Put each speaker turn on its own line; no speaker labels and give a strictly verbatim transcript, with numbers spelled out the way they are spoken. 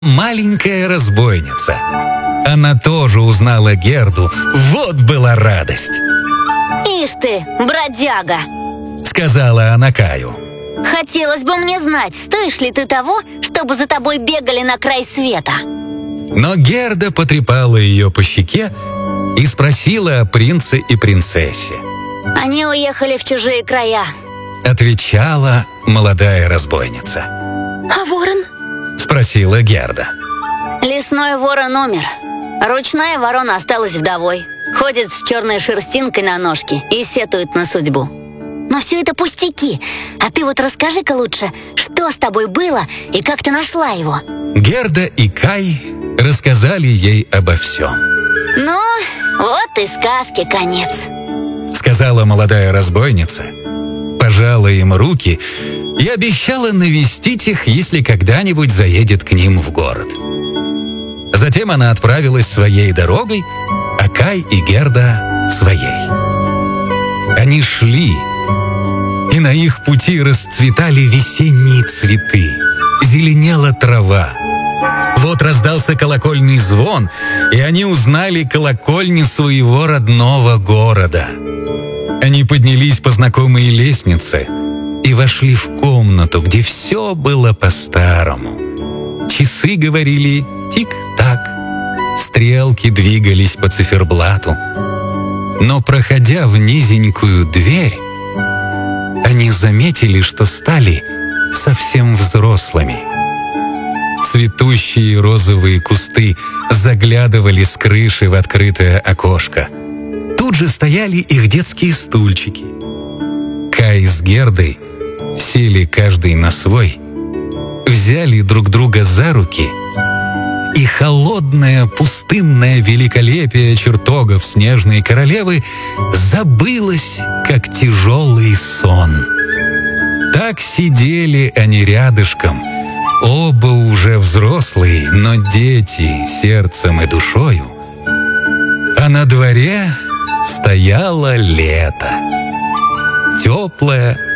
маленькая разбойница. Она тоже узнала Герду. Вот была радость.
«Ишь ты, бродяга!»
— сказала она Каю.
«Хотелось бы мне знать, стоишь ли ты того, чтобы за тобой бегали на край света?»
Но Герда потрепала ее по щеке и спросила о принце и принцессе.
«Они уехали в чужие края»,
— отвечала молодая разбойница.
«А ворон?»
— спросила Герда.
«Лесной ворон умер. Ручная ворона осталась вдовой. Ходит с черной шерстинкой на ножке и сетует на судьбу. Но все это пустяки. А ты вот расскажи-ка лучше, что с тобой было и как ты нашла его?»
Герда и Кай рассказали ей обо всем.
«Ну, вот и сказки конец»,
— сказала молодая разбойница, пожала им руки и обещала навестить их, если когда-нибудь заедет к ним в город. Затем она отправилась своей дорогой, а Кай и Герда — своей. Они шли, и на их пути расцветали весенние цветы, зеленела трава. Вот раздался колокольный звон, и они узнали колокольни своего родного города. Они поднялись по знакомой лестнице и вошли в комнату, где все было по-старому. Часы говорили тик-так, стрелки двигались по циферблату. Но, проходя в низенькую дверь, они заметили, что стали совсем взрослыми. Цветущие розовые кусты заглядывали с крыши в открытое окошко. Тут же стояли их детские стульчики. Кай с Гердой сели каждый на свой, взяли друг друга за руки, и холодное пустынное великолепие чертогов снежной королевы забылось, как тяжелый сон. Так сидели они рядышком, оба уже взрослые, но дети сердцем и душою. А на дворе стояло лето, теплое,